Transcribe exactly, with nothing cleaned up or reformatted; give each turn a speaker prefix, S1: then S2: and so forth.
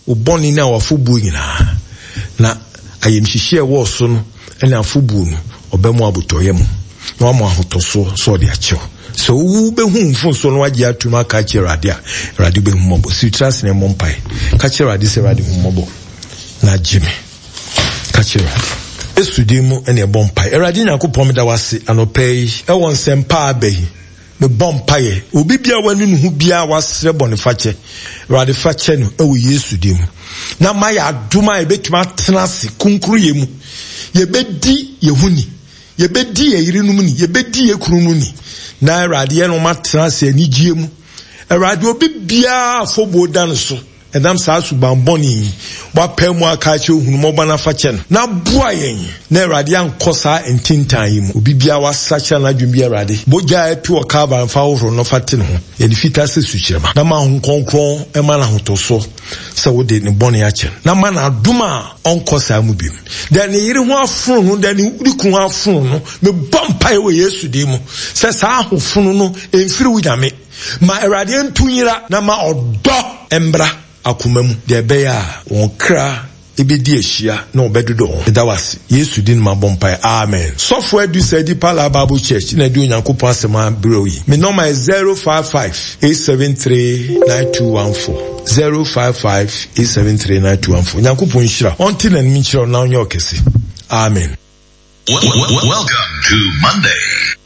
S1: uboni na wafubu nyina na ayemhihie wo so no ena afubu no obemu abutoyem na wamo ahotoso so de acho so wu behu mfunso no wagye atuma ka Awurade a Awurade behu mobo si trust ne mompai ka Awurade se Awurade hu mobo na jimi ka Awurade esudimu ene bompai Awurade Nyankopɔn da wase anopei e won sempa abai me bompaye obi bia wanu ne hu bia wasre bonifache Awurade fache no e wo Yesu dimu na ma ya aduma e betuma tenase kunkuru yemu ye bedi ye huni ye bedi ye yirinum ni ye bedi ye kurunu ni na Awurade ye no matenase ani giemu Awurade obi bia afobo dan so edam sa suban boni wa pemu aka che ohunu mo bana fache no na bua yen na Awurade ankosa entintan yi mu obi bia wasacha na dwum bia Awurade boja epi o ka ba mfa wo no fate no ye ni fita se suchirema na ma honkonkron e ma na hotoso se wo de ne boni a che na ma na aduma onkosa mu bim da ne yiri ho afunu no da ne diku ho afunu no me bompa we Yesu de mu se sa ahofunu no emfiri wudame ma Awurade entunyira na ma odo embra akumamu de beya won kra ebedi ehia na obedodo da wase Yesu din ma bompai amen so for edu say di Pala Bible Church na di Onyankopon asema brewi me number is zero five five eight seven three nine two one four zero five five eight seven three nine two one four Onyankopon hira until and me hira na onye okese amen.
S2: Welcome to Monday.